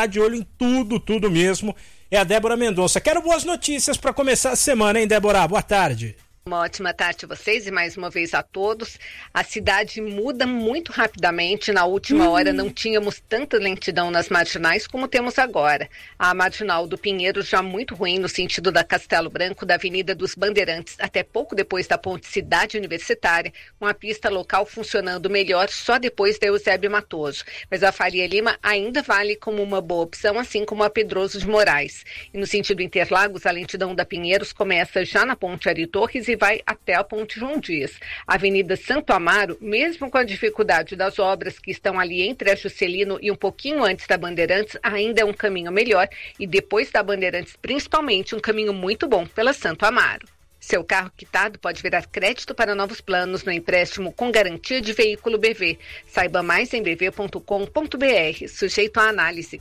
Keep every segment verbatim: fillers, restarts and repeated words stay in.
ficar de olho em tudo, tudo mesmo. É a Débora Mendonça. Quero boas notícias para começar a semana, hein, Débora? Boa tarde. Uma ótima tarde a vocês e mais uma vez a todos. A cidade muda muito rapidamente. Na última hum. hora não tínhamos tanta lentidão nas marginais como temos agora. A marginal do Pinheiro já muito ruim no sentido da Castelo Branco, da Avenida dos Bandeirantes, até pouco depois da ponte Cidade Universitária, com a pista local funcionando melhor só depois da Eusébio Matoso. Mas a Faria Lima ainda vale como uma boa opção, assim como a Pedroso de Moraes. E no sentido Interlagos, a lentidão da Pinheiros começa já na ponte Ari Torres e vai até a ponte João Dias. A Avenida Santo Amaro, mesmo com a dificuldade das obras que estão ali entre a Juscelino e um pouquinho antes da Bandeirantes, ainda é um caminho melhor e depois da Bandeirantes, principalmente, um caminho muito bom pela Santo Amaro. Seu carro quitado pode virar crédito para novos planos no empréstimo com garantia de veículo B V. Saiba mais em b v ponto com ponto b r, sujeito à análise.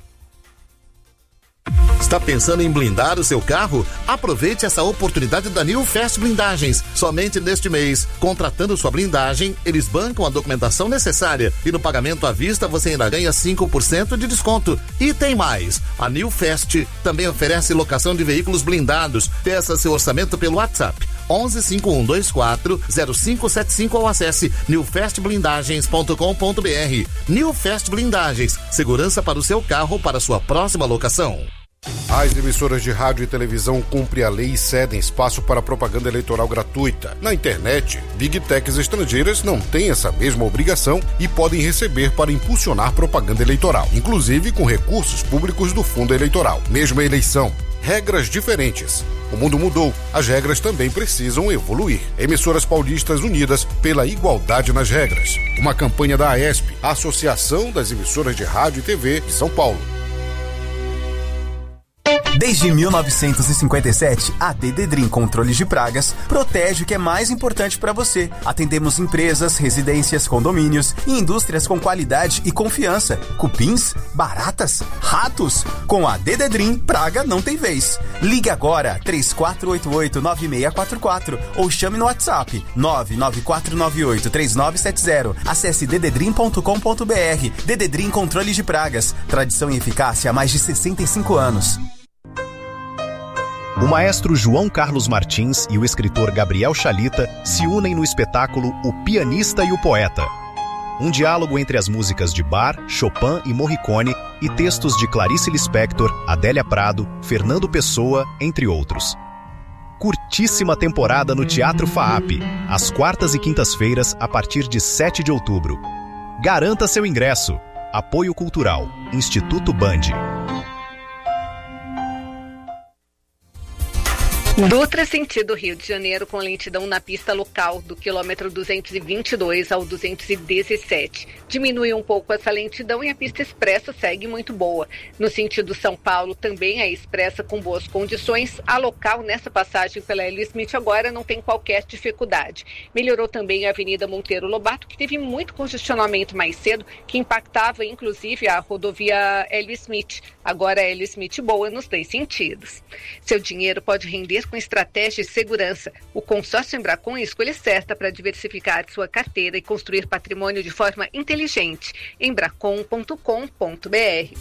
Está pensando em blindar o seu carro? Aproveite essa oportunidade da New Fast Blindagens. Somente neste mês, contratando sua blindagem, eles bancam a documentação necessária e no pagamento à vista você ainda ganha cinco por cento de desconto. E tem mais, a New Fast também oferece locação de veículos blindados. Peça seu orçamento pelo WhatsApp onze cinco um dois quatro zero cinco sete cinco ou acesse new fast blindagens ponto com ponto b r. New Fast Blindagens, segurança para o seu carro para sua próxima locação. As emissoras de rádio e televisão cumprem a lei e cedem espaço para propaganda eleitoral gratuita. Na internet, Big Techs estrangeiras não têm essa mesma obrigação e podem receber para impulsionar propaganda eleitoral, inclusive com recursos públicos do fundo eleitoral. Mesma eleição, regras diferentes. O mundo mudou, as regras também precisam evoluir. Emissoras paulistas unidas pela igualdade nas regras. Uma campanha da AESP, Associação das Emissoras de Rádio e T V de São Paulo. Desde mil novecentos e cinquenta e sete, a Dededrim Controles de Pragas protege o que é mais importante para você. Atendemos empresas, residências, condomínios e indústrias com qualidade e confiança. Cupins, baratas, ratos. Com a Dededrim, praga não tem vez. Ligue agora três quatro oito oito nove seis quatro quatro ou chame no WhatsApp nove nove quatro nove oito três nove sete zero. Acesse dededrim ponto com ponto b r. Dededrim Controles de Pragas. Tradição e eficácia há mais de sessenta e cinco anos. O maestro João Carlos Martins e o escritor Gabriel Chalita se unem no espetáculo O Pianista e o Poeta. Um diálogo entre as músicas de Bach, Chopin e Morricone e textos de Clarice Lispector, Adélia Prado, Fernando Pessoa, entre outros. Curtíssima temporada no Teatro FAAP, às quartas e quintas-feiras a partir de sete de outubro. Garanta seu ingresso. Apoio Cultural, Instituto Band. Dutra sentido Rio de Janeiro com lentidão na pista local do quilômetro duzentos e vinte e dois ao duzentos e dezessete. Diminui um pouco essa lentidão e a pista expressa segue muito boa. No sentido São Paulo também é expressa com boas condições. A local nessa passagem pela Hélio Smith agora não tem qualquer dificuldade. Melhorou também a Avenida Monteiro Lobato, que teve muito congestionamento mais cedo, que impactava inclusive a rodovia Hélio Smith. Agora é Hélio Smith boa nos dois sentidos. Seu dinheiro pode render com estratégia e segurança. O consórcio Embracon é a escolha certa para diversificar sua carteira e construir patrimônio de forma inteligente. embracon ponto com ponto b r.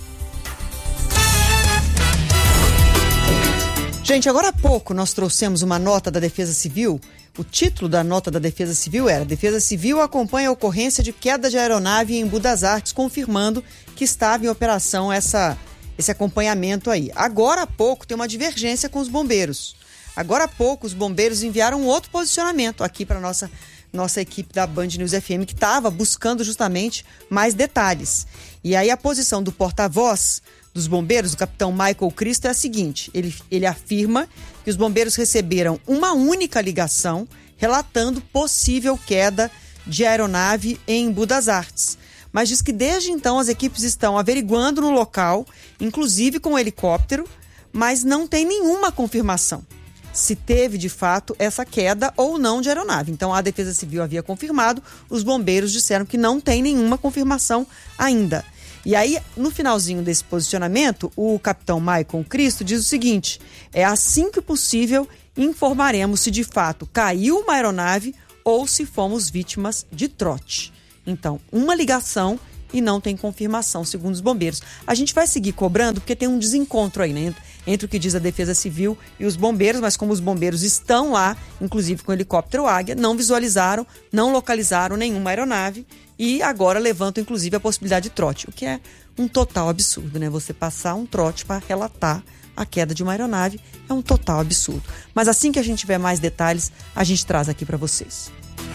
Gente, agora há pouco nós trouxemos uma nota da Defesa Civil. O título da nota da Defesa Civil era: Defesa Civil acompanha a ocorrência de queda de aeronave em Budas Artes, confirmando que estava em operação essa, esse acompanhamento aí. Agora há pouco tem uma divergência com os bombeiros. Agora há pouco os bombeiros enviaram um outro posicionamento aqui para a nossa, nossa equipe da Band News F M, que estava buscando justamente mais detalhes. E aí a posição do porta-voz dos bombeiros, o capitão Michael Cristo, é a seguinte: ele, ele afirma que os bombeiros receberam uma única ligação relatando possível queda de aeronave em Budas Artes. Mas diz que desde então as equipes estão averiguando no local, inclusive com um helicóptero, mas não tem nenhuma confirmação se teve de fato essa queda ou não de aeronave. Então a Defesa Civil havia confirmado, os bombeiros disseram que não tem nenhuma confirmação ainda. E aí, no finalzinho desse posicionamento, o capitão Michael Cristo diz o seguinte: é assim que possível informaremos se de fato caiu uma aeronave ou se fomos vítimas de trote. Então, uma ligação e não tem confirmação, segundo os bombeiros. A gente vai seguir cobrando porque tem um desencontro aí, né? Entre o que diz a Defesa Civil e os bombeiros, mas como os bombeiros estão lá, inclusive com o helicóptero Águia, não visualizaram, não localizaram nenhuma aeronave e agora levantam inclusive a possibilidade de trote, o que é um total absurdo, né? Você passar um trote para relatar a queda de uma aeronave é um total absurdo. Mas assim que a gente tiver mais detalhes, a gente traz aqui para vocês.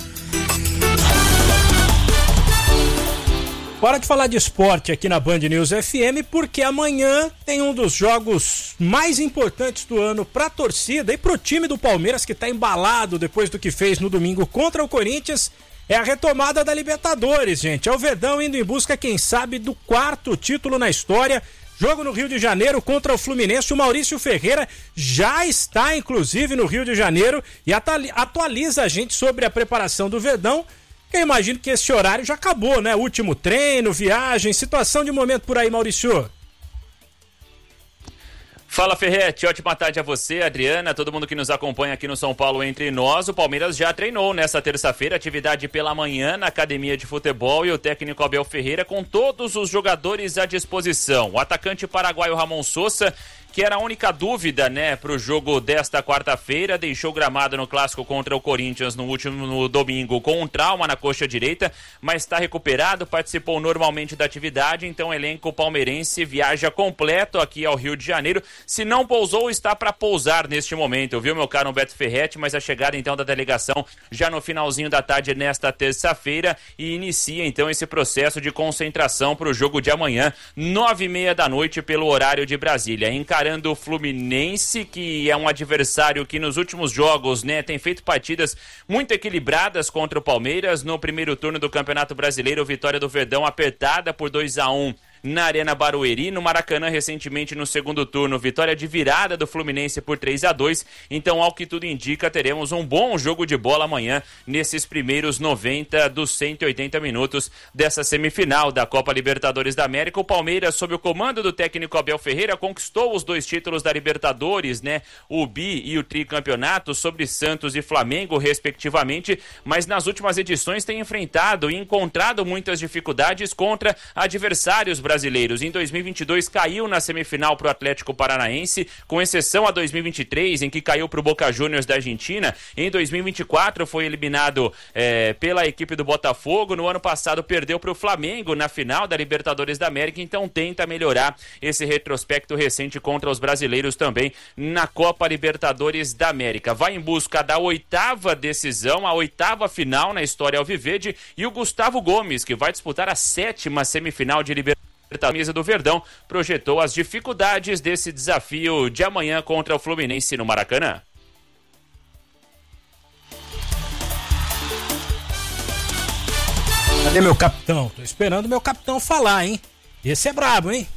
Hora de falar de esporte aqui na Band News F M, porque amanhã tem um dos jogos mais importantes do ano para a torcida e para o time do Palmeiras, que está embalado depois do que fez no domingo contra o Corinthians. É a retomada da Libertadores, gente. É o Verdão indo em busca, quem sabe, do quarto título na história. Jogo no Rio de Janeiro contra o Fluminense. O Maurício Ferreira já está, inclusive, no Rio de Janeiro e atualiza a gente sobre a preparação do Verdão. Eu imagino que esse horário já acabou, né? Último treino, viagem, situação de momento por aí, Maurício. Fala, Ferretti, ótima tarde a você, Adriana, todo mundo que nos acompanha aqui no São Paulo Entre Nós. O Palmeiras já treinou nesta terça-feira, atividade pela manhã na academia de futebol, e o técnico Abel Ferreira com todos os jogadores à disposição. O atacante paraguaio Ramon Sosa, que era a única dúvida, né, para o jogo desta quarta-feira, deixou gramado no clássico contra o Corinthians no último no domingo com um trauma na coxa direita, mas está recuperado, participou normalmente da atividade, então o elenco palmeirense viaja completo aqui ao Rio de Janeiro. Se não pousou, está para pousar neste momento, viu, meu caro Beto Ferretti? Mas a chegada então da delegação já no finalzinho da tarde nesta terça-feira e inicia então esse processo de concentração para o jogo de amanhã, nove e meia da noite pelo horário de Brasília. Encarando o Fluminense, que é um adversário que nos últimos jogos, né, tem feito partidas muito equilibradas contra o Palmeiras. No primeiro turno do Campeonato Brasileiro, vitória do Verdão apertada por dois a um na Arena Barueri. No Maracanã, recentemente no segundo turno, vitória de virada do Fluminense por três a dois. Então, ao que tudo indica, teremos um bom jogo de bola amanhã nesses primeiros noventa dos cento e oitenta minutos dessa semifinal da Copa Libertadores da América. O Palmeiras, sob o comando do técnico Abel Ferreira, conquistou os dois títulos da Libertadores, né? O bi e o tricampeonato sobre Santos e Flamengo, respectivamente, mas nas últimas edições tem enfrentado e encontrado muitas dificuldades contra adversários brasileiros. Em dois mil e vinte e dois caiu na semifinal para o Atlético Paranaense, com exceção a dois mil e vinte e três, em que caiu para o Boca Juniors da Argentina. Em dois mil e vinte e quatro foi eliminado é, pela equipe do Botafogo. No ano passado perdeu para o Flamengo na final da Libertadores da América, então tenta melhorar esse retrospecto recente contra os brasileiros também na Copa Libertadores da América. Vai em busca da oitava decisão, a oitava final na história alviverde, e o Gustavo Gomes, que vai disputar a sétima semifinal de Libertadores. A mesa do Verdão projetou as dificuldades desse desafio de amanhã contra o Fluminense no Maracanã. Cadê meu capitão? Tô esperando meu capitão falar, hein? Esse é brabo, hein?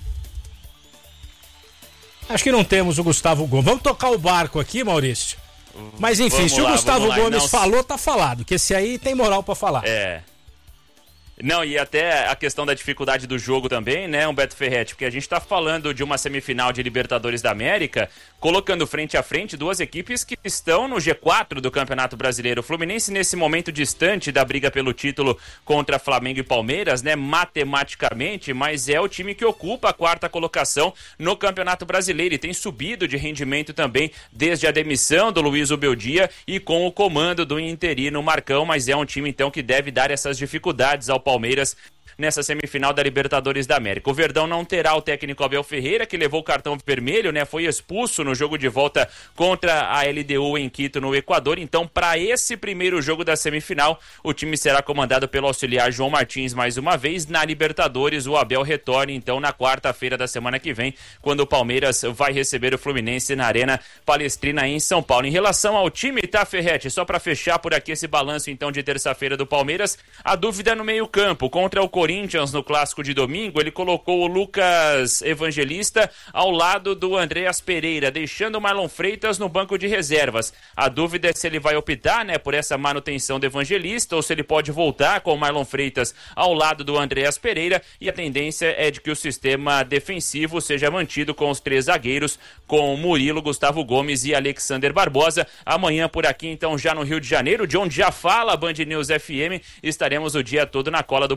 Acho que não temos o Gustavo Gomes. Vamos tocar o barco aqui, Maurício? Mas enfim, vamos se lá, o Gustavo Gomes não... falou, tá falado. Que esse aí tem moral pra falar. É... Não, e até a questão da dificuldade do jogo também, né, Humberto Ferretti? Porque a gente tá falando de uma semifinal de Libertadores da América, colocando frente a frente duas equipes que estão no G quatro do Campeonato Brasileiro. O Fluminense, nesse momento distante da briga pelo título contra Flamengo e Palmeiras, né, matematicamente, mas é o time que ocupa a quarta colocação no Campeonato Brasileiro e tem subido de rendimento também desde a demissão do Luiz Ubeldia e com o comando do interino Marcão, mas é um time então que deve dar essas dificuldades ao Palmeiras nessa semifinal da Libertadores da América. O Verdão não terá o técnico Abel Ferreira, que levou o cartão vermelho, né? Foi expulso no jogo de volta contra a L D U em Quito, no Equador. Então, para esse primeiro jogo da semifinal, o time será comandado pelo auxiliar João Martins mais uma vez. Na Libertadores, o Abel retorna, então, na quarta-feira da semana que vem, quando o Palmeiras vai receber o Fluminense na Arena Palestrina, em São Paulo. Em relação ao time, tá, Ferretti? Só para fechar por aqui esse balanço, então, de terça-feira do Palmeiras, a dúvida no meio-campo. Contra o Corinthians no clássico de domingo, ele colocou o Lucas Evangelista ao lado do Andreas Pereira, deixando o Marlon Freitas no banco de reservas. A dúvida é se ele vai optar, né, por essa manutenção do Evangelista ou se ele pode voltar com o Marlon Freitas ao lado do Andreas Pereira, e a tendência é de que o sistema defensivo seja mantido com os três zagueiros, com Murilo, Gustavo Gomes e Alexander Barbosa. Amanhã por aqui, então, já no Rio de Janeiro, de onde já fala a Band News F M, estaremos o dia todo na cola do Palmeiras.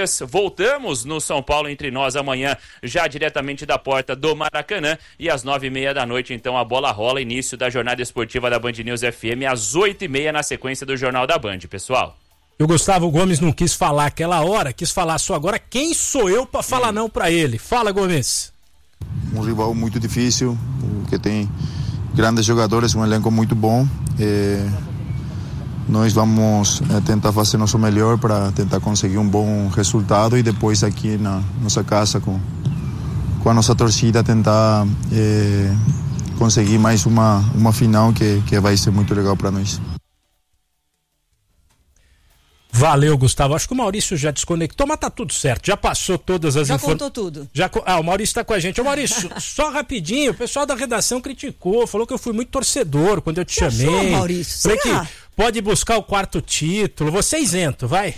Palmeiras. Voltamos no São Paulo Entre Nós amanhã, já diretamente da porta do Maracanã, e às nove e meia da noite, então, a bola rola, início da jornada esportiva da Band News F M, às oito e meia na sequência do Jornal da Band, pessoal. E o Gustavo Gomes não quis falar aquela hora, quis falar só agora. Quem sou eu para falar não para ele? Fala, Gomes. Um rival muito difícil, que tem grandes jogadores, um elenco muito bom. É, nós vamos é, tentar fazer nosso melhor para tentar conseguir um bom resultado e depois aqui na nossa casa com, com a nossa torcida tentar é, conseguir mais uma, uma final que, que vai ser muito legal para nós. Valeu, Gustavo. Acho que o Maurício já desconectou, mas tá tudo certo. Já passou todas as informações. Já infor... contou tudo. Já... Ah, o Maurício tá com a gente. Ô, Maurício, só rapidinho, o pessoal da redação criticou, falou que eu fui muito torcedor quando eu te eu chamei. Sou, Maurício, falei será? que pode buscar o quarto título. Você é isento, vai.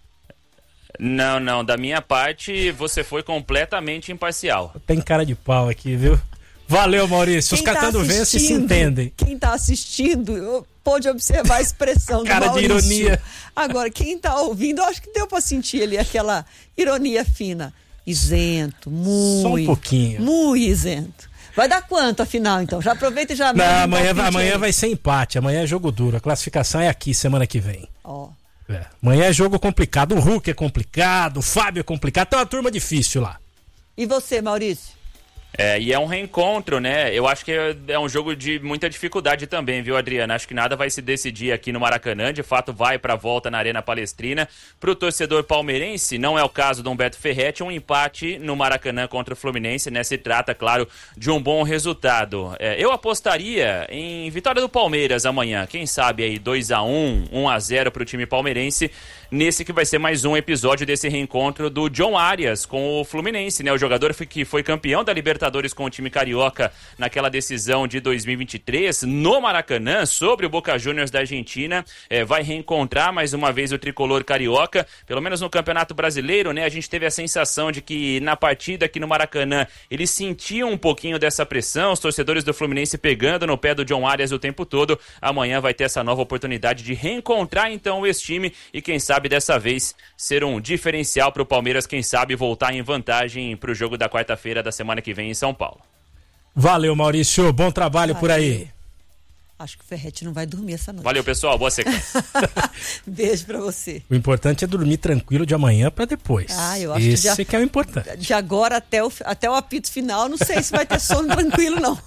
Não, não. Da minha parte, você foi completamente imparcial. Tem cara de pau aqui, viu? Valeu, Maurício. Os Quem catando tá vence se entendem. Quem tá assistindo pôde observar a expressão cara do Maurício. De ironia. Agora, quem tá ouvindo, acho que deu pra sentir ali aquela ironia fina. Isento, muito. Só um pouquinho. Muito isento. Vai dar quanto, afinal, então? Já aproveita e já... Não, amanhã, vai, amanhã vai ser empate. Amanhã é jogo duro. A classificação é aqui, semana que vem. Ó. É. Amanhã é jogo complicado. O Hulk é complicado, o Fábio é complicado. Tem uma turma difícil lá. E você, Maurício? É, e é um reencontro, né? Eu acho que é, é um jogo de muita dificuldade também, viu, Adriana? Acho que nada vai se decidir aqui no Maracanã. De fato, vai pra volta na Arena Palestrina. Pro torcedor palmeirense, não é o caso do Humberto Ferretti, um empate no Maracanã contra o Fluminense, né? Se trata, claro, de um bom resultado. É, eu apostaria em vitória do Palmeiras amanhã. Quem sabe aí dois a um, um a zero pro time palmeirense, nesse que vai ser mais um episódio desse reencontro do John Arias com o Fluminense, né? O jogador que foi campeão da Libertadores com o time carioca naquela decisão de dois mil e vinte e três no Maracanã sobre o Boca Juniors da Argentina, é, vai reencontrar mais uma vez o tricolor carioca, pelo menos no Campeonato Brasileiro, né? A gente teve a sensação de que na partida aqui no Maracanã eles sentiam um pouquinho dessa pressão, os torcedores do Fluminense pegando no pé do John Arias o tempo todo. Amanhã vai ter essa nova oportunidade de reencontrar então esse time e quem sabe dessa vez ser um diferencial para o Palmeiras, quem sabe voltar em vantagem para o jogo da quarta-feira da semana que vem em São Paulo. Valeu, Maurício. Bom trabalho Valeu. por aí. Acho que o Ferretti não vai dormir essa noite. Valeu, pessoal. Boa sequência. Beijo pra você. O importante é dormir tranquilo de amanhã pra depois. Ah, eu acho Esse que, já, que é o importante. De agora até o, até o apito final, não sei se vai ter sono tranquilo, não.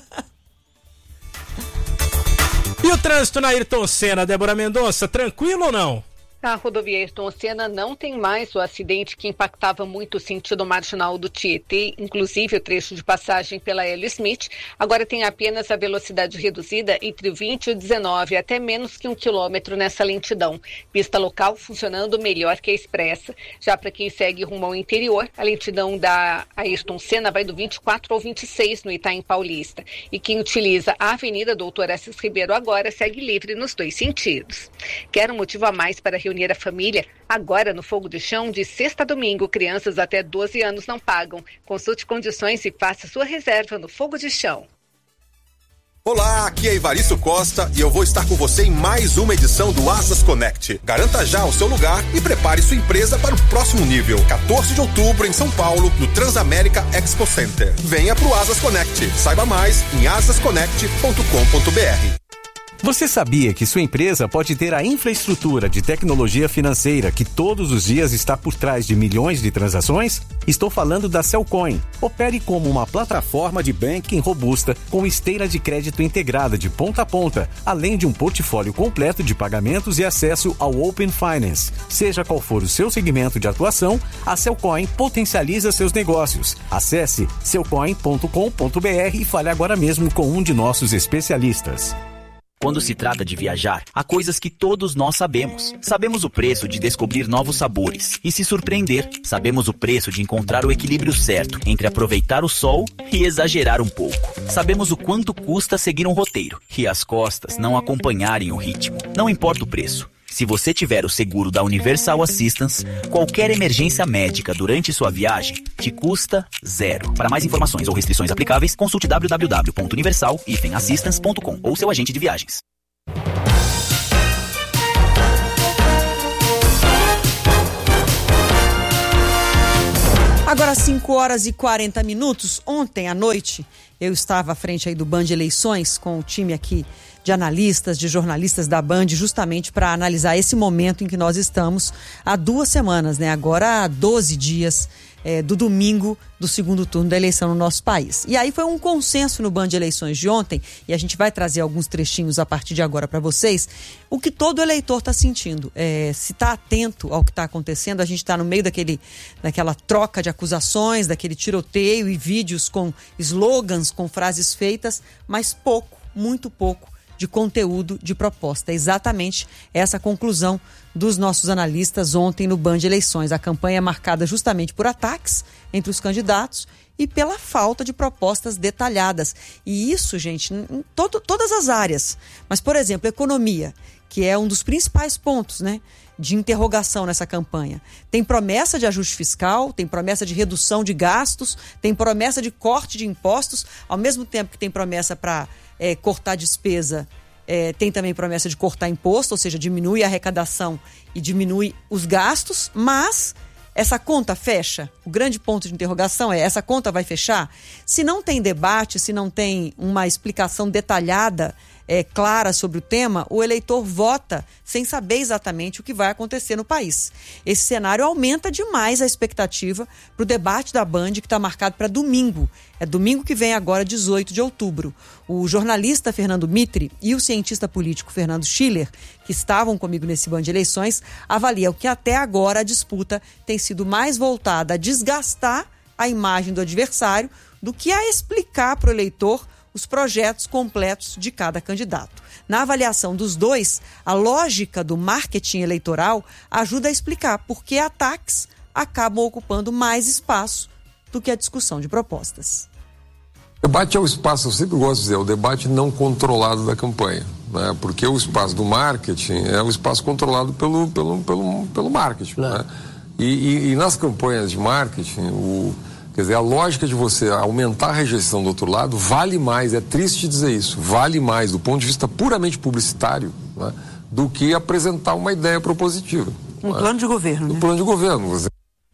E o trânsito na Ayrton Senna, Débora Mendonça, tranquilo ou não? A rodovia Ayrton Senna não tem mais o acidente que impactava muito o sentido marginal do Tietê, inclusive o trecho de passagem pela Hélio Smith. Agora tem apenas a velocidade reduzida entre o vinte e o dezenove, até menos que um quilômetro nessa lentidão. Pista local funcionando melhor que a expressa. Já para quem segue rumo ao interior, a lentidão da Ayrton Senna vai do vinte e quatro ao vinte e seis no Itaim Paulista. E quem utiliza a Avenida Doutor Assis Ribeiro agora segue livre nos dois sentidos. Quer um motivo a mais para reunir a família? Agora no Fogo de Chão, de sexta a domingo, crianças até doze anos não pagam. Consulte condições e faça sua reserva no Fogo de Chão. Olá, aqui é Ivaristo Costa e eu vou estar com você em mais uma edição do Asas Connect. Garanta já o seu lugar e prepare sua empresa para o próximo nível. quatorze de outubro em São Paulo, no Transamérica Expo Center. Venha pro Asas Connect. Saiba mais em asas connect ponto com ponto b r. Você sabia que sua empresa pode ter a infraestrutura de tecnologia financeira que todos os dias está por trás de milhões de transações? Estou falando da Cellcoin. Opere como uma plataforma de banking robusta com esteira de crédito integrada de ponta a ponta, além de um portfólio completo de pagamentos e acesso ao Open Finance. Seja qual for o seu segmento de atuação, a Cellcoin potencializa seus negócios. Acesse cellcoin ponto com ponto b r e fale agora mesmo com um de nossos especialistas. Quando se trata de viajar, há coisas que todos nós sabemos. Sabemos o preço de descobrir novos sabores e se surpreender. Sabemos o preço de encontrar o equilíbrio certo entre aproveitar o sol e exagerar um pouco. Sabemos o quanto custa seguir um roteiro e as costas não acompanharem o ritmo. Não importa o preço. Se você tiver o seguro da Universal Assistance, qualquer emergência médica durante sua viagem te custa zero. Para mais informações ou restrições aplicáveis, consulte w w w ponto universal assistance ponto com ou seu agente de viagens. Agora cinco horas e quarenta minutos. Ontem à noite eu estava à frente aí do Band Eleições com o time aqui de analistas, de jornalistas da Band, justamente para analisar esse momento em que nós estamos há duas semanas, né? Agora há doze dias é, do domingo do segundo turno da eleição no nosso país. E aí foi um consenso no Band Eleições de ontem, e a gente vai trazer alguns trechinhos a partir de agora para vocês, o que todo eleitor está sentindo. É, se está atento ao que está acontecendo, a gente está no meio daquele, daquela troca de acusações, daquele tiroteio e vídeos com slogans, com frases feitas, mas pouco, muito pouco, de conteúdo, de proposta. É exatamente essa a conclusão dos nossos analistas ontem no Band Eleições. A campanha é marcada justamente por ataques entre os candidatos e pela falta de propostas detalhadas. E isso, gente, em todo, todas as áreas. Mas, por exemplo, economia, que é um dos principais pontos, né, de interrogação nessa campanha. Tem promessa de ajuste fiscal, tem promessa de redução de gastos, tem promessa de corte de impostos, ao mesmo tempo que tem promessa para É, cortar despesa, é, tem também promessa de cortar imposto, ou seja, diminui a arrecadação e diminui os gastos, mas essa conta fecha? O grande ponto de interrogação é, essa conta vai fechar? Se não tem debate, se não tem uma explicação detalhada, é, clara sobre o tema, o eleitor vota sem saber exatamente o que vai acontecer no país. Esse cenário aumenta demais a expectativa para o debate da Band, que está marcado para domingo. É domingo que vem agora, dezoito de outubro. O jornalista Fernando Mitre e o cientista político Fernando Schiller, que estavam comigo nesse Band Eleições, avaliam que até agora a disputa tem sido mais voltada a desgastar a imagem do adversário do que a explicar para o eleitor os projetos completos de cada candidato. Na avaliação dos dois, a lógica do marketing eleitoral ajuda a explicar por que ataques acabam ocupando mais espaço do que a discussão de propostas. O debate é o espaço, eu sempre gosto de dizer, é o debate não controlado da campanha, né? Porque o espaço do marketing é o espaço controlado pelo, pelo, pelo, pelo marketing. Claro. Né? E, e, e nas campanhas de marketing, o... Quer dizer, a lógica de você aumentar a rejeição do outro lado vale mais, é triste dizer isso, vale mais do ponto de vista puramente publicitário, né, do que apresentar uma ideia propositiva. Um né? plano de governo. Um né? plano de governo. Você...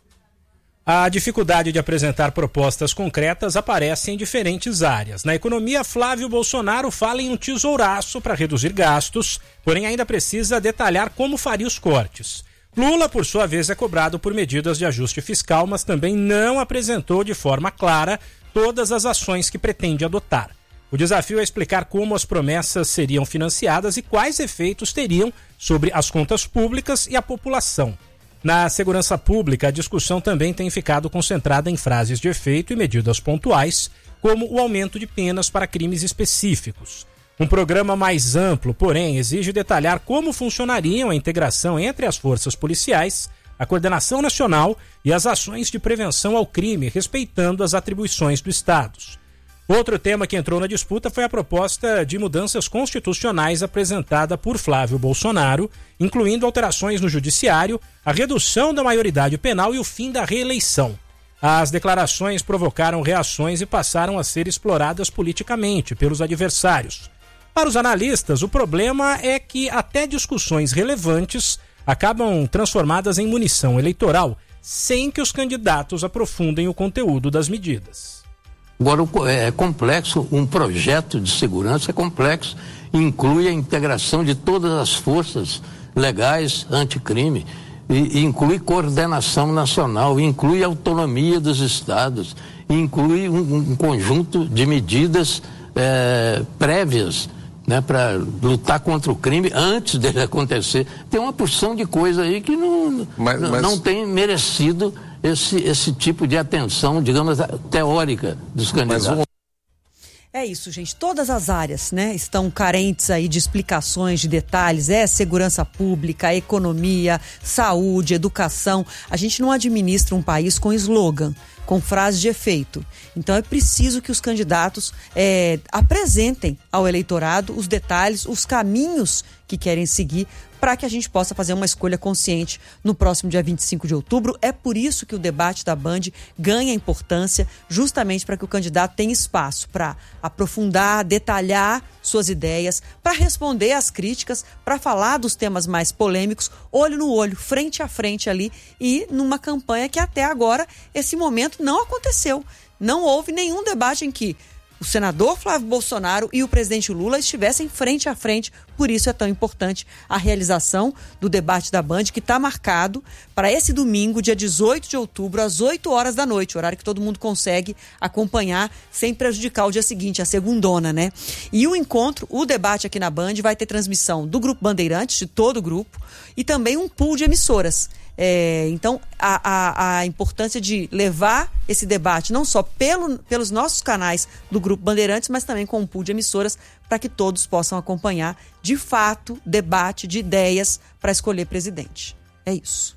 A dificuldade de apresentar propostas concretas aparece em diferentes áreas. Na economia, Flávio Bolsonaro fala em um tesouraço para reduzir gastos, porém ainda precisa detalhar como faria os cortes. Lula, por sua vez, é cobrado por medidas de ajuste fiscal, mas também não apresentou de forma clara todas as ações que pretende adotar. O desafio é explicar como as promessas seriam financiadas e quais efeitos teriam sobre as contas públicas e a população. Na segurança pública, a discussão também tem ficado concentrada em frases de efeito e medidas pontuais, como o aumento de penas para crimes específicos. Um programa mais amplo, porém, exige detalhar como funcionariam a integração entre as forças policiais, a coordenação nacional e as ações de prevenção ao crime, respeitando as atribuições do Estado. Outro tema que entrou na disputa foi a proposta de mudanças constitucionais apresentada por Flávio Bolsonaro, incluindo alterações no judiciário, a redução da maioridade penal e o fim da reeleição. As declarações provocaram reações e passaram a ser exploradas politicamente pelos adversários. Para os analistas, o problema é que até discussões relevantes acabam transformadas em munição eleitoral, sem que os candidatos aprofundem o conteúdo das medidas. Agora, é complexo, um projeto de segurança é complexo, inclui a integração de todas as forças legais anticrime, e, e inclui coordenação nacional, inclui autonomia dos estados, inclui um, um conjunto de medidas é, prévias, né, para lutar contra o crime antes dele acontecer. Tem uma porção de coisa aí que não, mas, mas... não tem merecido esse, esse tipo de atenção, digamos, teórica dos candidatos. Mas... É isso, gente. Todas as áreas, né, estão carentes aí de explicações, de detalhes. É segurança pública, economia, saúde, educação. A gente não administra um país com slogan, com frases de efeito. Então é preciso que os candidatos é, apresentem ao eleitorado os detalhes, os caminhos que querem seguir para que a gente possa fazer uma escolha consciente no próximo dia vinte e cinco de outubro. É por isso que o debate da Band ganha importância, justamente para que o candidato tenha espaço para aprofundar, detalhar suas ideias, para responder às críticas, para falar dos temas mais polêmicos, olho no olho, frente a frente ali, e numa campanha que até agora esse momento não aconteceu. Não houve nenhum debate em que o senador Flávio Bolsonaro e o presidente Lula estivessem frente a frente. Por isso é tão importante a realização do debate da Band, que está marcado para esse domingo, dia dezoito de outubro, às oito horas da noite, horário que todo mundo consegue acompanhar sem prejudicar o dia seguinte, a segundona, né? E o encontro, o debate aqui na Band, vai ter transmissão do Grupo Bandeirantes, de todo o grupo, e também um pool de emissoras. É, então, a, a, a importância de levar esse debate não só pelo, pelos nossos canais do Grupo Bandeirantes, mas também com um pool de emissoras, para que todos possam acompanhar, de fato, debate de ideias para escolher presidente. É isso.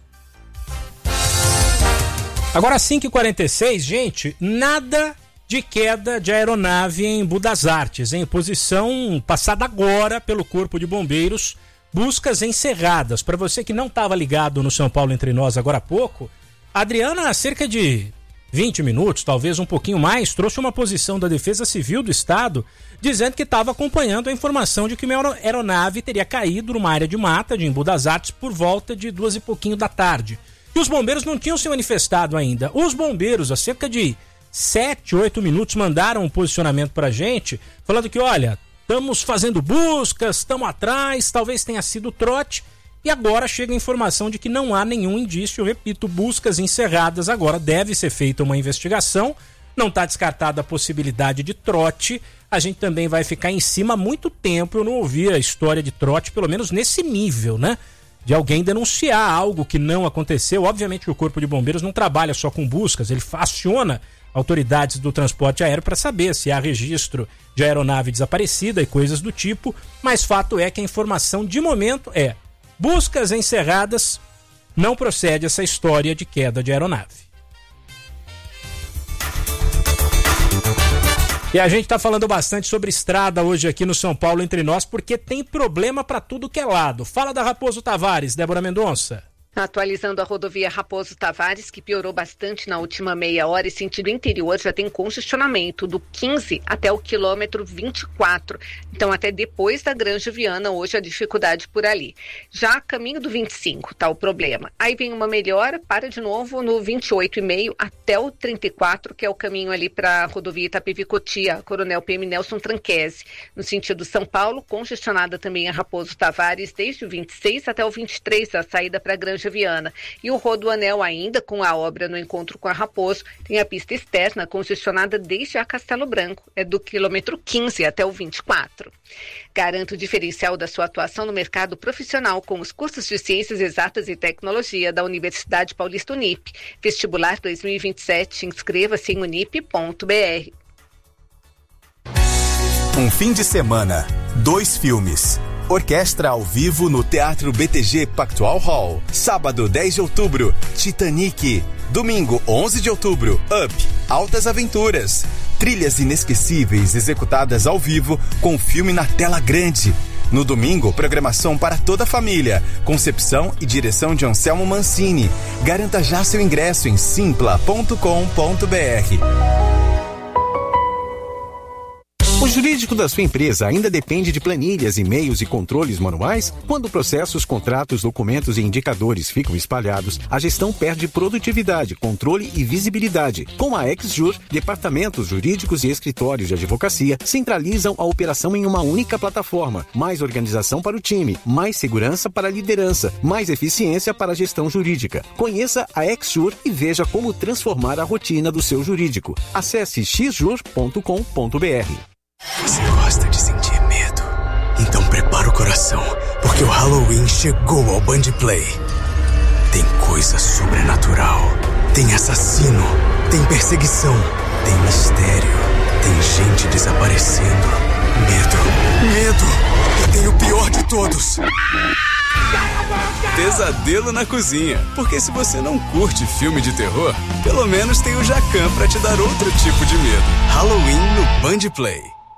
Agora, cinco e quarenta e seis, gente, nada de queda de aeronave em Budas Artes, em posição passada agora pelo Corpo de Bombeiros. Buscas encerradas. Para você que não estava ligado no São Paulo Entre Nós agora há pouco, a Adriana, há cerca de vinte minutos, talvez um pouquinho mais, trouxe uma posição da Defesa Civil do Estado dizendo que estava acompanhando a informação de que uma aeronave teria caído numa área de mata de Embu das Artes por volta de duas e pouquinho da tarde. E os bombeiros não tinham se manifestado ainda. Os bombeiros, há cerca de sete, oito minutos, mandaram um posicionamento para a gente, falando que, olha, estamos fazendo buscas, estamos atrás, talvez tenha sido trote, e agora chega a informação de que não há nenhum indício. Repito, buscas encerradas, agora deve ser feita uma investigação, não está descartada a possibilidade de trote. A gente também vai ficar em cima há muito tempo. Eu não ouvi a história de trote, pelo menos nesse nível, né? De alguém denunciar algo que não aconteceu. Obviamente o Corpo de Bombeiros não trabalha só com buscas, ele aciona autoridades do transporte aéreo para saber se há registro de aeronave desaparecida e coisas do tipo, mas fato é que a informação de momento é: buscas encerradas, não procede essa história de queda de aeronave. E a gente está falando bastante sobre estrada hoje aqui no São Paulo Entre Nós, porque tem problema para tudo que é lado. Fala da Raposo Tavares, Débora Mendonça. Atualizando a rodovia Raposo Tavares, que piorou bastante na última meia hora, e sentido interior já tem congestionamento do quinze até o quilômetro vinte e quatro. Então, até depois da Granja Viana, hoje a dificuldade por ali. Já caminho do vinte e cinco, tá o problema. Aí vem uma melhora, para de novo no vinte e oito e meio até o trinta e quatro, que é o caminho ali para a rodovia Itapevi-Cotia, Coronel P M Nelson Tranquese. No sentido São Paulo, congestionada também a Raposo Tavares, desde o vinte e seis até o vinte e três, a saída para a Granja Viana. E o Rodoanel, ainda com a obra no encontro com a Raposo, tem a pista externa congestionada desde a Castelo Branco, é do quilômetro quinze até o vinte e quatro. Garanta o diferencial da sua atuação no mercado profissional com os cursos de Ciências Exatas e Tecnologia da Universidade Paulista Unip. Vestibular dois mil e vinte e sete, inscreva-se em unip ponto b r. Um fim de semana, dois filmes. Orquestra ao vivo no Teatro B T G Pactual Hall. Sábado, dez de outubro, Titanic. Domingo, onze de outubro, Up, Altas Aventuras. Trilhas inesquecíveis executadas ao vivo com filme na tela grande. No domingo, programação para toda a família. Concepção e direção de Anselmo Mancini. Garanta já seu ingresso em simpla ponto com ponto b r. O jurídico da sua empresa ainda depende de planilhas, e-mails e controles manuais? Quando processos, contratos, documentos e indicadores ficam espalhados, a gestão perde produtividade, controle e visibilidade. Com a XJur, departamentos jurídicos e escritórios de advocacia centralizam a operação em uma única plataforma. Mais organização para o time, mais segurança para a liderança, mais eficiência para a gestão jurídica. Conheça a XJur e veja como transformar a rotina do seu jurídico. Acesse x jur ponto com ponto b r. Você gosta de sentir medo? Então prepara o coração, porque o Halloween chegou ao Band Play. Tem coisa sobrenatural, tem assassino, tem perseguição, tem mistério, tem gente desaparecendo. Medo, medo, e tem o pior de todos. pesadelo na cozinha. Porque se você não curte filme de terror, pelo menos tem o Jacan pra te dar outro tipo de medo. Halloween no Band Play.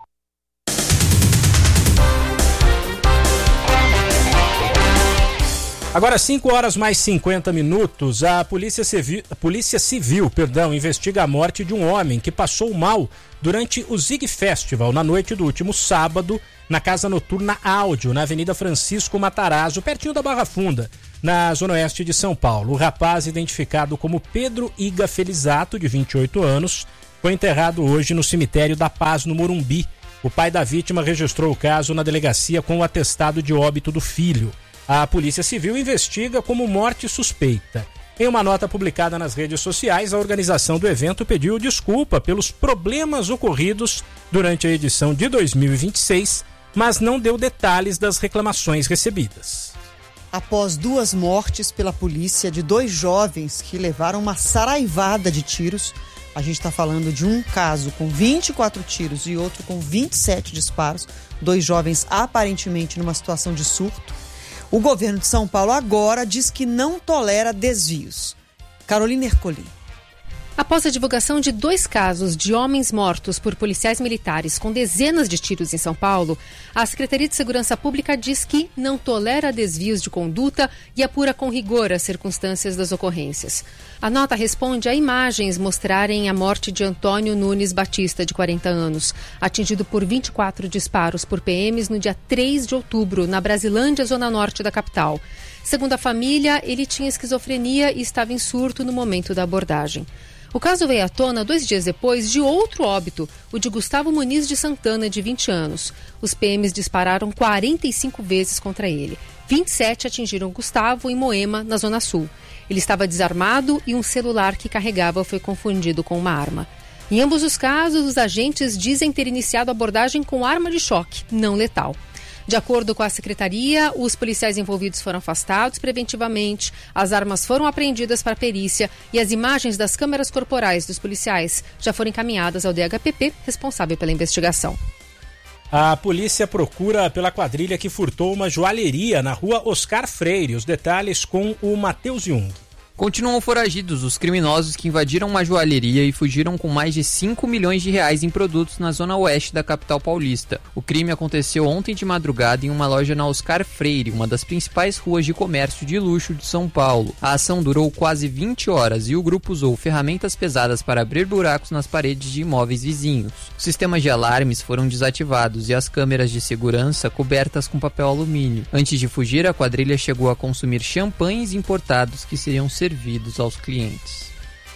Agora, cinco horas mais cinquenta minutos, a Polícia Civil, a Polícia Civil perdão, investiga a morte de um homem que passou mal durante o Zig Festival na noite do último sábado, na Casa Noturna Áudio, na Avenida Francisco Matarazzo, pertinho da Barra Funda, na zona oeste de São Paulo. O rapaz, identificado como Pedro Iga Felizato, de vinte e oito anos, foi enterrado hoje no cemitério da Paz, no Morumbi. O pai da vítima registrou o caso na delegacia com o atestado de óbito do filho. A Polícia Civil investiga como morte suspeita. Em uma nota publicada nas redes sociais, a organização do evento pediu desculpa pelos problemas ocorridos durante a edição de dois mil e vinte e seis, mas não deu detalhes das reclamações recebidas. Após duas mortes pela polícia de dois jovens que levaram uma saraivada de tiros, a gente está falando de um caso com vinte e quatro tiros e outro com vinte e sete disparos, dois jovens aparentemente numa situação de surto. O governo de São Paulo agora diz que não tolera desvios. Carolina Ercolim. Após a divulgação de dois casos de homens mortos por policiais militares com dezenas de tiros em São Paulo, a Secretaria de Segurança Pública diz que não tolera desvios de conduta e apura com rigor as circunstâncias das ocorrências. A nota responde a imagens mostrarem a morte de Antônio Nunes Batista, de quarenta anos, atingido por vinte e quatro disparos por P Ms no dia três de outubro, na Brasilândia, zona norte da capital. Segundo a família, ele tinha esquizofrenia e estava em surto no momento da abordagem. O caso veio à tona dois dias depois de outro óbito, o de Gustavo Muniz de Santana, de vinte anos. Os P Ms dispararam quarenta e cinco vezes contra ele. vinte e sete atingiram Gustavo em Moema, na Zona Sul. Ele estava desarmado e um celular que carregava foi confundido com uma arma. Em ambos os casos, os agentes dizem ter iniciado a abordagem com arma de choque, não letal. De acordo com a secretaria, os policiais envolvidos foram afastados preventivamente, as armas foram apreendidas para perícia e as imagens das câmeras corporais dos policiais já foram encaminhadas ao D H P P, responsável pela investigação. A polícia procura pela quadrilha que furtou uma joalheria na rua Oscar Freire. Os detalhes com o Matheus Jung. Continuam foragidos os criminosos que invadiram uma joalheria e fugiram com mais de cinco milhões de reais em produtos na zona oeste da capital paulista. O crime aconteceu ontem de madrugada em uma loja na Oscar Freire, uma das principais ruas de comércio de luxo de São Paulo. A ação durou quase vinte horas e o grupo usou ferramentas pesadas para abrir buracos nas paredes de imóveis vizinhos. Os sistemas de alarmes foram desativados e as câmeras de segurança cobertas com papel alumínio. Antes de fugir, a quadrilha chegou a consumir champanhes importados que seriam servidos aos clientes.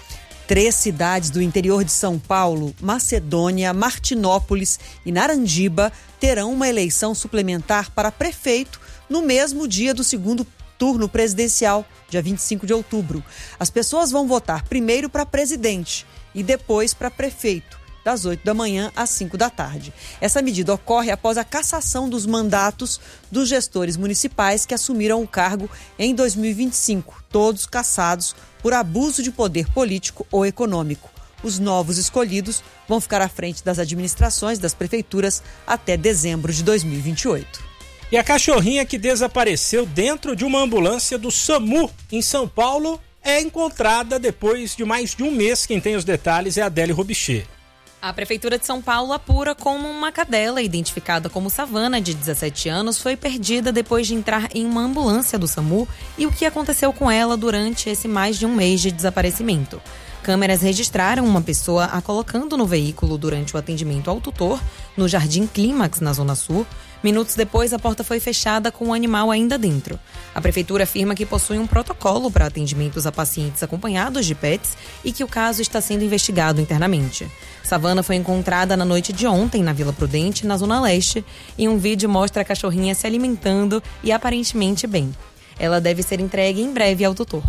Três cidades do interior de São Paulo, Macedônia, Martinópolis e Narandiba, terão uma eleição suplementar para prefeito no mesmo dia do segundo turno presidencial, dia vinte e cinco de outubro. As pessoas vão votar primeiro para presidente e depois para prefeito, das oito da manhã às cinco da tarde. Essa medida ocorre após a cassação dos mandatos dos gestores municipais que assumiram o cargo em dois mil e vinte e cinco, todos cassados por abuso de poder político ou econômico. Os novos escolhidos vão ficar à frente das administrações das prefeituras até dezembro de dois mil e vinte e oito. E a cachorrinha que desapareceu dentro de uma ambulância do SAMU em São Paulo é encontrada depois de mais de um mês. Quem tem os detalhes é a Adélia Robichê. A Prefeitura de São Paulo apura como uma cadela identificada como Savana, de dezessete anos, foi perdida depois de entrar em uma ambulância do SAMU e o que aconteceu com ela durante esse mais de um mês de desaparecimento. Câmeras registraram uma pessoa a colocando no veículo durante o atendimento ao tutor, no Jardim Clímax, na Zona Sul. Minutos depois, a porta foi fechada com o animal ainda dentro. A Prefeitura afirma que possui um protocolo para atendimentos a pacientes acompanhados de pets e que o caso está sendo investigado internamente. Savana foi encontrada na noite de ontem na Vila Prudente, na Zona Leste, e um vídeo mostra a cachorrinha se alimentando e aparentemente bem. Ela deve ser entregue em breve ao tutor.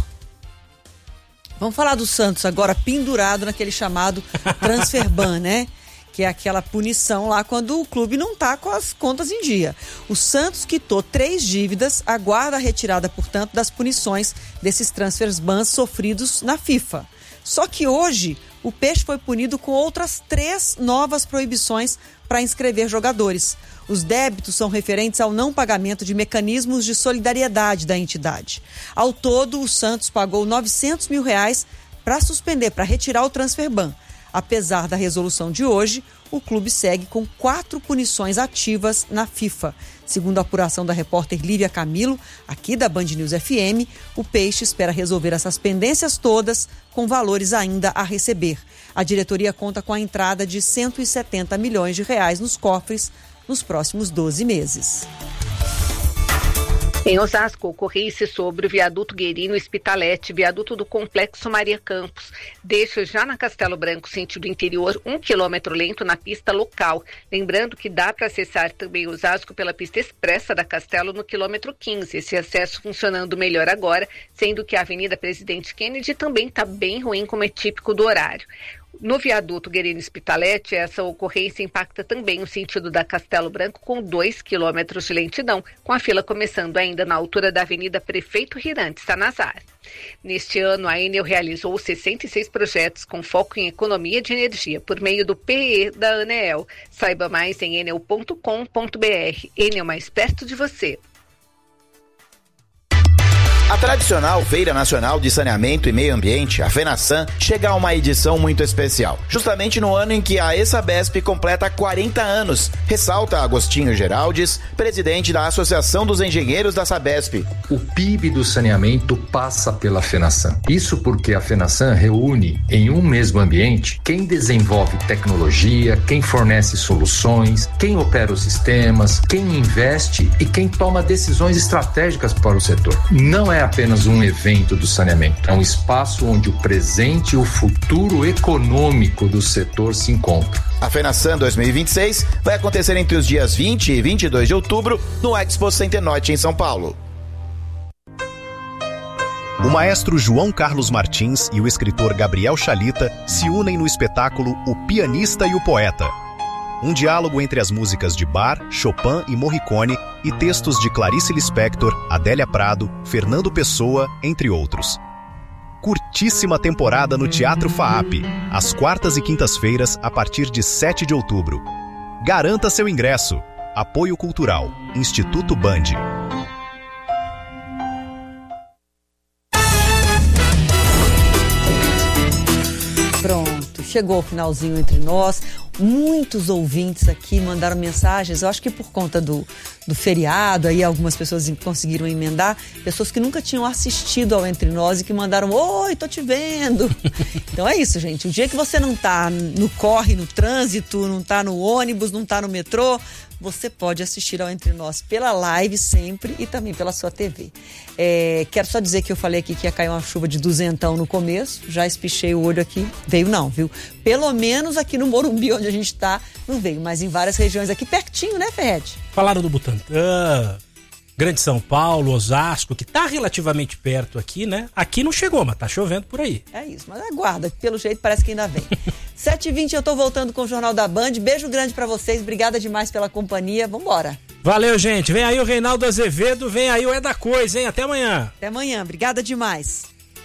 Vamos falar do Santos agora, pendurado naquele chamado transfer ban, né? Que é aquela punição lá quando o clube não está com as contas em dia. O Santos quitou três dívidas, aguarda a retirada, portanto, das punições desses transfers bans sofridos na FIFA. Só que hoje, o Peixe foi punido com outras três novas proibições para inscrever jogadores. Os débitos são referentes ao não pagamento de mecanismos de solidariedade da entidade. Ao todo, o Santos pagou novecentos mil reais para suspender, para retirar o transfer ban. Apesar da resolução de hoje, o clube segue com quatro punições ativas na FIFA. Segundo a apuração da repórter Lívia Camilo, aqui da Band News F M, o Peixe espera resolver essas pendências todas com valores ainda a receber. A diretoria conta com a entrada de cento e setenta milhões de reais nos cofres nos próximos doze meses. Em Osasco, ocorrência sobre o viaduto Guerino Hospitalete, viaduto do Complexo Maria Campos. Deixa já na Castelo Branco, sentido interior, um quilômetro lento na pista local. Lembrando que dá para acessar também Osasco pela pista expressa da Castelo no quilômetro quinze. Esse acesso funcionando melhor agora, sendo que a Avenida Presidente Kennedy também está bem ruim, como é típico do horário. No viaduto Guerino Hospitalete, essa ocorrência impacta também o sentido da Castelo Branco com dois quilômetros de lentidão, com a fila começando ainda na altura da Avenida Prefeito Rirante Sanazar. Neste ano, a Enel realizou sessenta e seis projetos com foco em economia de energia por meio do P E da Aneel. Saiba mais em enel ponto com ponto b r. Enel, mais perto de você. A tradicional Feira Nacional de Saneamento e Meio Ambiente, a FENASAN, chega a uma edição muito especial, justamente no ano em que a ESABESP completa quarenta anos, ressalta Agostinho Geraldes, presidente da Associação dos Engenheiros da Sabesp. O P I B do saneamento passa pela FENASAN. Isso porque a FENASAN reúne em um mesmo ambiente quem desenvolve tecnologia, quem fornece soluções, quem opera os sistemas, quem investe e quem toma decisões estratégicas para o setor. Não é apenas um evento do saneamento, é um espaço onde o presente e o futuro econômico do setor se encontram. A FENASAN dois mil e vinte e seis vai acontecer entre os dias vinte e vinte e dois de outubro no Expo Center Norte em São Paulo. O maestro João Carlos Martins e o escritor Gabriel Chalita se unem no espetáculo O Pianista e o Poeta. Um diálogo entre as músicas de Bach, Chopin e Morricone e textos de Clarice Lispector, Adélia Prado, Fernando Pessoa, entre outros. Curtíssima temporada no Teatro FAAP, às quartas e quintas-feiras, a partir de sete de outubro. Garanta seu ingresso. Apoio Cultural, Instituto Band. Pronto, chegou o finalzinho entre nós. Muitos ouvintes aqui mandaram mensagens, eu acho que por conta do, do feriado, aí algumas pessoas conseguiram emendar, pessoas que nunca tinham assistido ao Entre Nós e que mandaram, oi, tô te vendo. Então é isso, gente, o dia que você não tá no corre, no trânsito, não tá no ônibus, não tá no metrô, você pode assistir ao Entre Nós pela live sempre e também pela sua T V. É, quero só dizer que eu falei aqui que ia cair uma chuva de duzentão no começo, já espichei o olho aqui, veio não, viu? Pelo menos aqui no Morumbi, onde a gente tá, não veio, mas em várias regiões aqui pertinho, né, Ferret? Falaram do Butantã, Grande São Paulo, Osasco, que tá relativamente perto aqui, né? Aqui não chegou, mas tá chovendo por aí. É isso, mas aguarda, pelo jeito parece que ainda vem. sete e vinte eu tô voltando com o Jornal da Band, beijo grande pra vocês, obrigada demais pela companhia, vambora. Valeu, gente, vem aí o Reinaldo Azevedo, vem aí o É da Coisa, hein? Até amanhã. Até amanhã, obrigada demais.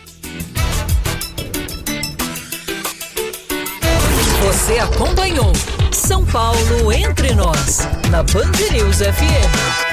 Você acompanhou São Paulo Entre Nós, na Band News F M.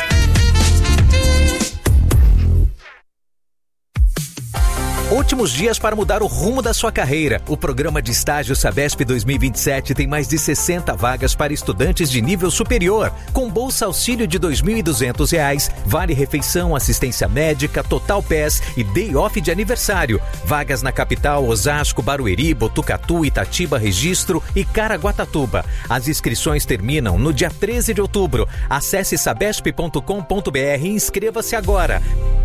Últimos dias para mudar o rumo da sua carreira. O programa de estágio Sabesp dois mil e vinte e sete tem mais de sessenta vagas para estudantes de nível superior, com bolsa auxílio de dois mil e duzentos reais, vale refeição, assistência médica, total P E S e day off de aniversário. Vagas na capital, Osasco, Barueri, Botucatu, Itatiba, Registro e Caraguatatuba. As inscrições terminam no dia treze de outubro. Acesse sabesp ponto com ponto b r e inscreva-se agora.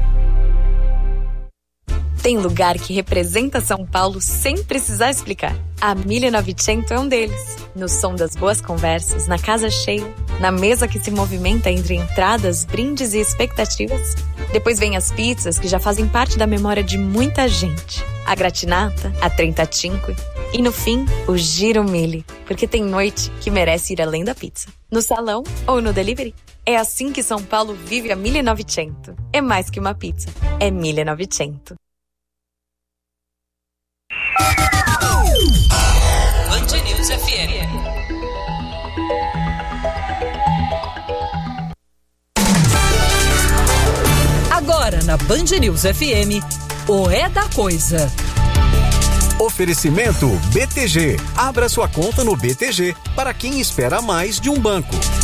Tem lugar que representa São Paulo sem precisar explicar. A mille e novecento é um deles. No som das boas conversas, na casa cheia, na mesa que se movimenta entre entradas, brindes e expectativas. Depois vem as pizzas que já fazem parte da memória de muita gente. A gratinata, a trentacinque e no fim, o Giro Mille, porque tem noite que merece ir além da pizza. No salão ou no delivery. É assim que São Paulo vive a mille e novecento. É mais que uma pizza, é mille e novecento. Band News F M. Agora na Band News F M, o É da Coisa. Oferecimento B T G. Abra sua conta no B T G para quem espera mais de um banco.